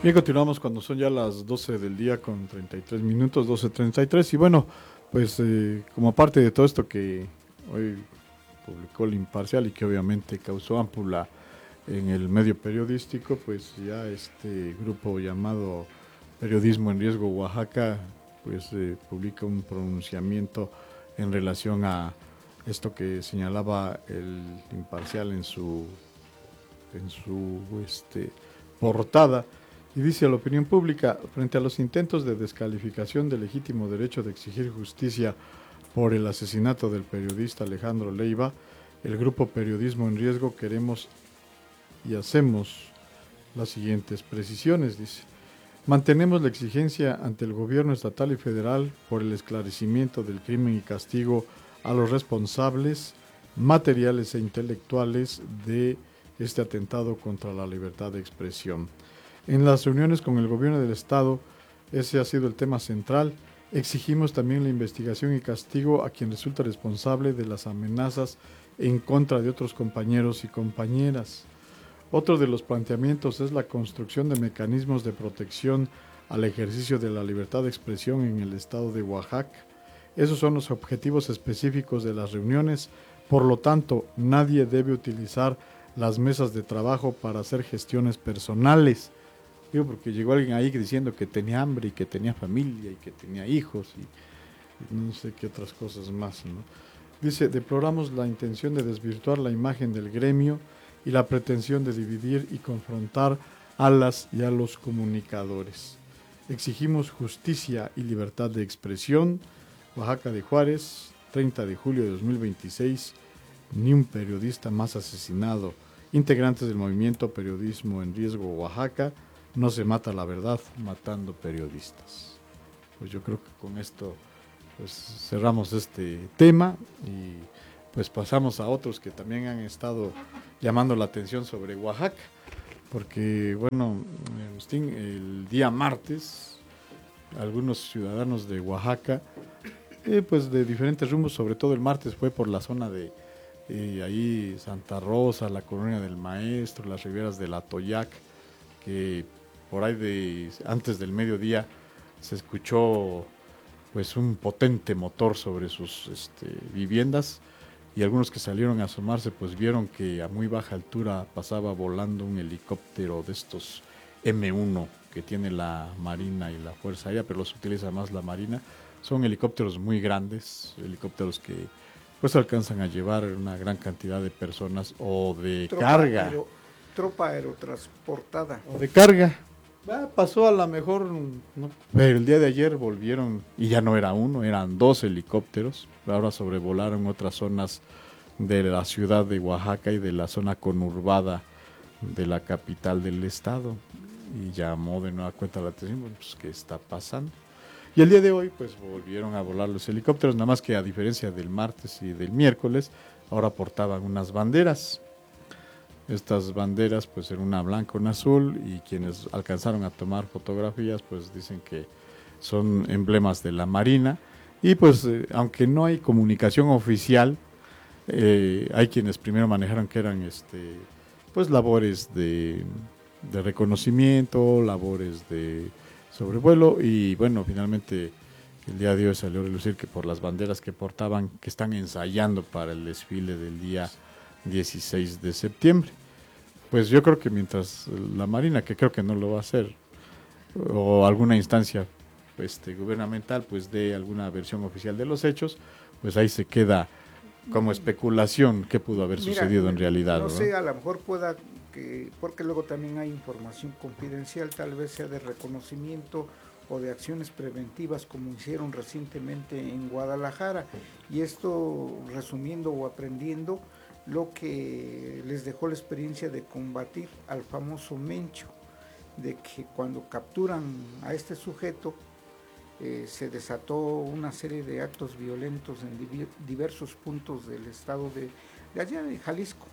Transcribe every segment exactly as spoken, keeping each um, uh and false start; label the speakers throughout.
Speaker 1: Bien, continuamos cuando son ya las doce del día con treinta y tres minutos, doce treinta y tres. Y bueno, pues eh, como parte de todo esto que hoy publicó el Imparcial y que obviamente causó ámpula en el medio periodístico, pues ya este grupo llamado Periodismo en Riesgo Oaxaca, pues eh, publica un pronunciamiento en relación a esto que señalaba el Imparcial en su, en su este, portada. Y dice a la opinión pública, frente a los intentos de descalificación del legítimo derecho de exigir justicia por el asesinato del periodista Alejandro Leiva, el grupo Periodismo en Riesgo queremos y hacemos las siguientes precisiones, dice. Mantenemos la exigencia ante el gobierno estatal y federal por el esclarecimiento del crimen y castigo a los responsables materiales e intelectuales de este atentado contra la libertad de expresión. En las reuniones con el gobierno del estado, ese ha sido el tema central. Exigimos también la investigación y castigo a quien resulta responsable de las amenazas en contra de otros compañeros y compañeras. Otro de los planteamientos es la construcción de mecanismos de protección al ejercicio de la libertad de expresión en el estado de Oaxaca. Esos son los objetivos específicos de las reuniones. Por lo tanto, nadie debe utilizar las mesas de trabajo para hacer gestiones personales. Digo, porque llegó alguien ahí diciendo que tenía hambre y que tenía familia y que tenía hijos y, y no sé qué otras cosas más, ¿no? Dice, deploramos la intención de desvirtuar la imagen del gremio y la pretensión de dividir y confrontar a las y a los comunicadores. Exigimos justicia y libertad de expresión. Oaxaca de Juárez, treinta de julio de dos mil veintiséis, ni un periodista más asesinado. Integrantes del movimiento Periodismo en Riesgo Oaxaca, no se mata la verdad matando periodistas. Pues yo creo que con esto pues cerramos este tema y pues pasamos a otros que también han estado llamando la atención sobre Oaxaca, porque bueno, Agustín, el día martes algunos ciudadanos de Oaxaca, eh, pues de diferentes rumbos, sobre todo el martes fue por la zona de eh, ahí Santa Rosa, la Colonia del Maestro, las riberas del Atoyac, que por ahí de antes del mediodía se escuchó pues un potente motor sobre sus este, viviendas, y algunos que salieron a asomarse pues vieron que a muy baja altura pasaba volando un helicóptero de estos eme uno que tiene la Marina y la Fuerza Aérea, pero los utiliza más la Marina. Son helicópteros muy grandes, helicópteros que pues alcanzan a llevar una gran cantidad de personas o de
Speaker 2: tropa
Speaker 1: carga.
Speaker 2: Aero, tropa aerotransportada.
Speaker 1: O de carga. Ah, pasó a lo mejor, no, pero el día de ayer volvieron y ya no era uno, eran dos helicópteros. Ahora sobrevolaron otras zonas de la ciudad de Oaxaca y de la zona conurbada de la capital del estado. Y llamó de nueva cuenta la atención, bueno, pues qué está pasando. Y el día de hoy pues volvieron a volar los helicópteros, nada más que a diferencia del martes y del miércoles, ahora portaban unas banderas. Estas banderas pues en una blanca, una azul, y quienes alcanzaron a tomar fotografías pues dicen que son emblemas de la Marina. Y pues eh, aunque no hay comunicación oficial, eh, hay quienes primero manejaron que eran este pues labores de, de reconocimiento, labores de sobrevuelo, y bueno, finalmente el día de hoy salió a relucir que por las banderas que portaban, que están ensayando para el desfile del día dieciséis de septiembre. Pues yo creo que mientras la Marina, que creo que no lo va a hacer, o alguna instancia este, gubernamental, pues dé alguna versión oficial de los hechos, pues ahí se queda como especulación qué pudo haber
Speaker 2: Mira,
Speaker 1: sucedido en realidad.
Speaker 2: No,
Speaker 1: ¿no?
Speaker 2: sé, a lo mejor pueda, que porque luego también hay información confidencial, tal vez sea de reconocimiento o de acciones preventivas como hicieron recientemente en Guadalajara, y esto resumiendo o aprendiendo lo que les dejó la experiencia de combatir al famoso Mencho, de que cuando capturan a este sujeto eh, se desató una serie de actos violentos en div diversos puntos del estado de, de allá de Jalisco,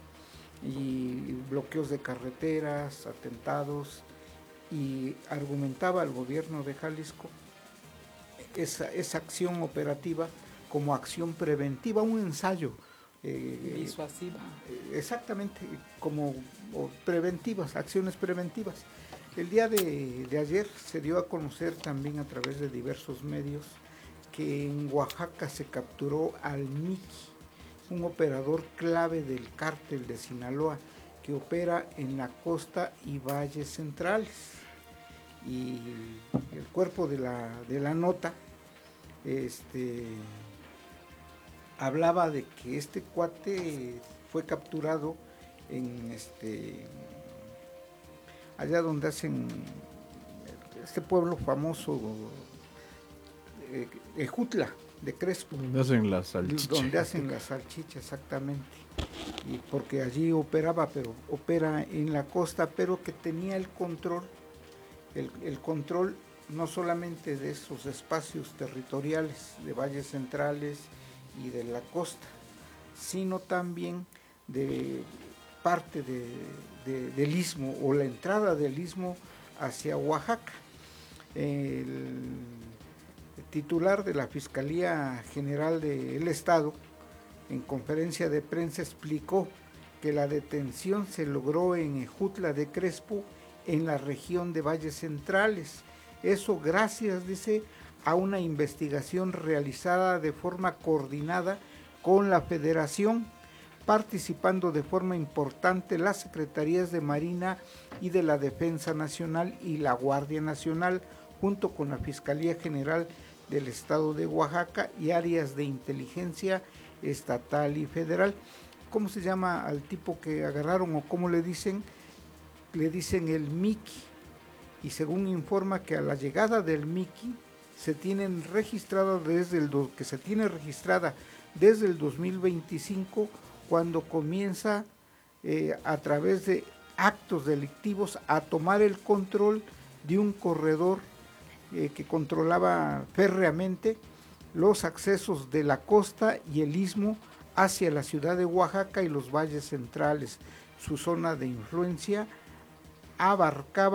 Speaker 2: y bloqueos de carreteras, atentados, y argumentaba el gobierno de Jalisco esa, esa acción operativa como acción preventiva, un ensayo Eh,
Speaker 3: Disuasiva.
Speaker 2: Eh, exactamente, como preventivas, acciones preventivas. El día de, de ayer se dio a conocer también a través de diversos medios que en Oaxaca se capturó al Miki, un operador clave del cártel de Sinaloa que opera en la costa y valles centrales. Y el cuerpo de la, de la nota este, hablaba de que este cuate fue capturado en este allá donde hacen este pueblo famoso, eh, Ejutla, de Crespo.
Speaker 1: Donde hacen la salchicha.
Speaker 2: Donde hacen la salchicha, exactamente. Y porque allí operaba, pero opera en la costa, pero que tenía el control, el, el control no solamente de esos espacios territoriales, de valles centrales y de la costa, sino también de parte de, de, del istmo o la entrada del istmo hacia Oaxaca. El titular de la Fiscalía General del Estado, en conferencia de prensa, explicó que la detención se logró en Ejutla de Crespo, en la región de Valles Centrales. Eso gracias, dice, a una investigación realizada de forma coordinada con la Federación, participando de forma importante las Secretarías de Marina y de la Defensa Nacional y la Guardia Nacional, junto con la Fiscalía General del Estado de Oaxaca y áreas de inteligencia estatal y federal. ¿Cómo se llama al tipo que agarraron o cómo le dicen? Le dicen el Miki. Y según informa que a la llegada del Miki se tienen registradas desde el do, que se tiene registrada desde el dos mil veinticinco, cuando comienza eh, a través de actos delictivos a tomar el control de un corredor eh, que controlaba férreamente los accesos de la costa y el istmo hacia la ciudad de Oaxaca y los valles centrales. Su zona de influencia abarcaba